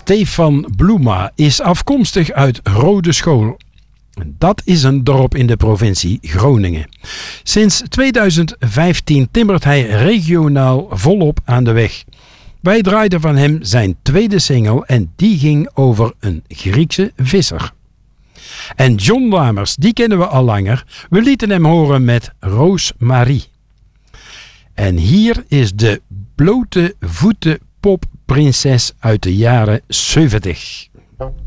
Stefan Bloema is afkomstig uit Rodeschool. Dat is een dorp in de provincie Groningen. Sinds 2015 timmert hij regionaal volop aan de weg. Wij draaiden van hem zijn tweede single en die ging over een Griekse visser. En John Lamers, die kennen we al langer. We lieten hem horen met Roosmarie. En hier is de blote voeten popprinses uit de jaren 70.